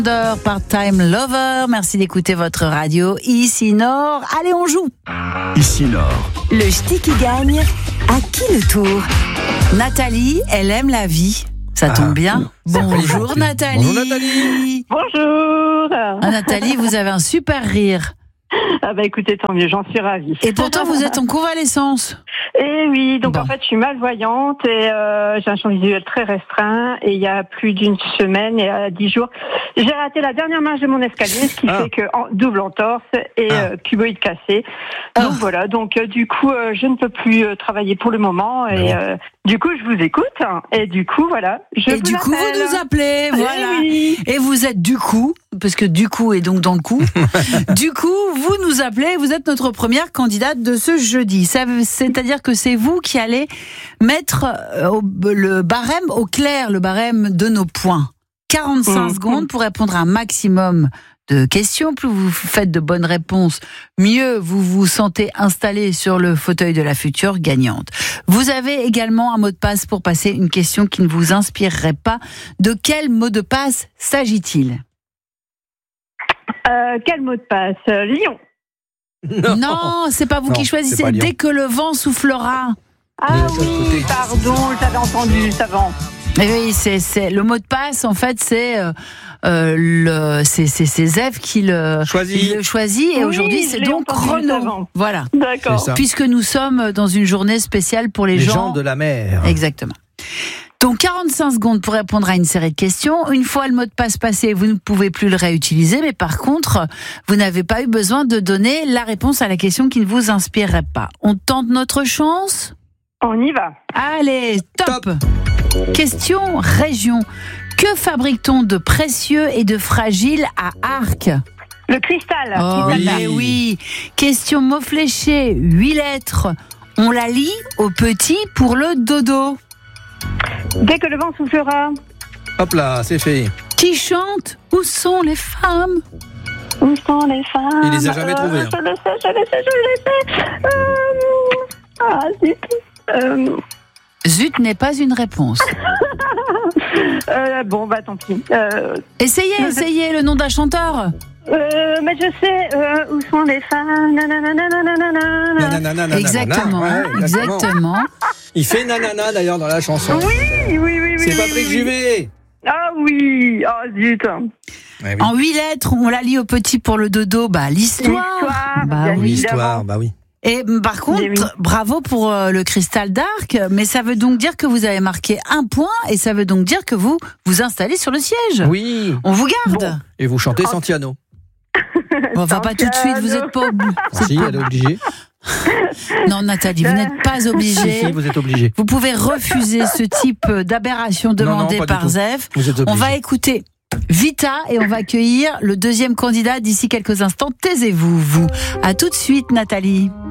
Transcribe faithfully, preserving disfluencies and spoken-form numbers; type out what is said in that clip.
Part-time Lover, merci d'écouter votre radio Ici Nord. Allez, on joue. Ici Nord. Le ch'ti qui gagne, à qui le tour? Nathalie, elle aime la vie. Ça tombe Ah, bien. Bonjour Nathalie. Bonjour Nathalie. Bonjour. Ah, Nathalie, vous avez un super rire. Ah bah écoutez, tant mieux, j'en suis ravie. Et pourtant, vous êtes en convalescence. Et oui, donc Bon. en fait, je suis malvoyante et euh, j'ai un champ visuel très restreint. Et il y a plus d'une semaine et à dix jours, j'ai raté la dernière marche de mon escalier, ce qui Ah. fait que en, double entorse et Ah. euh, cuboïde cassé. Ah. Donc voilà, donc euh, du coup, euh, je ne peux plus euh, travailler pour le moment. Et Bon. euh, du coup, je vous écoute. Et du coup, voilà, je Et vous du coup, appelle. vous nous appelez, Eh voilà. oui. Et vous êtes du coup, parce que du coup est donc dans le coup, du coup, vous nous appelez, vous êtes notre première candidate de ce jeudi. Ça veut- C'est-à-dire que c'est vous qui allez mettre euh, au- le barème au clair, le barème de nos points. quarante-cinq Mmh. secondes pour répondre à un maximum de questions. Plus vous faites de bonnes réponses, mieux vous vous sentez installé sur le fauteuil de la future gagnante. Vous avez également un mot de passe pour passer une question qui ne vous inspirerait pas. De quel mot de passe s'agit-il? Euh, quel mot de passe? Euh, Lyon. Non, c'est pas vous Non, qui c'est choisissez. pas Lyon. Dès que le vent soufflera. Ah de l'autre oui, côté. pardon, j'avais entendu le savant. Eh oui, c'est, c'est le mot de passe. En fait, c'est euh, euh, le, c'est, c'est, c'est Zève qui le, Choisis. il le choisit. Et Oui, aujourd'hui, je c'est l'ai donc entendu juste chrono. avant. Voilà. D'accord. C'est ça. Puisque nous sommes dans une journée spéciale pour les, Les gens de la mer. Exactement. Donc quarante-cinq secondes pour répondre à une série de questions. Une fois le mot de passe passé, vous ne pouvez plus le réutiliser, mais par contre, vous n'avez pas eu besoin de donner la réponse à la question qui ne vous inspirerait pas. On tente notre chance? On y va. Allez, top, Question région. Que fabrique-t-on de précieux et de fragile à Arc? Le cristal. Oh, oui. mais oui. Question mot fléché, huit lettres. On la lit au petit pour le dodo. Dès que le vent soufflera. Hop là, c'est fait. Qui chante? Où sont les femmes? Où sont les femmes? Il les a jamais trouvées, hein. Je le sais, je le sais, je le sais. Euh... Ah, zut. Euh... Zut n'est pas une réponse. euh, bon, bah tant pis. Euh... Essayez, essayez le nom d'un chanteur. Euh, mais je sais euh, où sont les femmes. Nanana, nanana, nanana. Nanana, nanana, Exactement, ouais, exactement. Il fait nanana d'ailleurs dans la chanson. Oui, oui, oui, oui. C'est oui, Patrick oui. Juvet. Ah oui, ah zut. Ouais, oui. En huit lettres, on la lit au petit pour le dodo. Bah l'histoire. L'histoire, Bah bien oui. L'histoire, bah oui. Et par contre, Mais oui. bravo pour euh, le cristal d'Arc, mais ça veut donc dire que vous avez marqué un point et ça veut donc dire que vous vous installez sur le siège. Oui. On vous garde. Et vous chantez Santiano. Bon, enfin, pas tout de suite, vous êtes pas obligé. Si, elle est obligée. Non, Nathalie, vous n'êtes pas Si, obligée. si, vous êtes obligée. Vous pouvez refuser ce type d'aberration demandée non, pas du par tout. Zève. Vous êtes On obligée. va écouter Vita et on va accueillir le deuxième candidat d'ici quelques instants. Taisez-vous, vous. À tout de suite, Nathalie.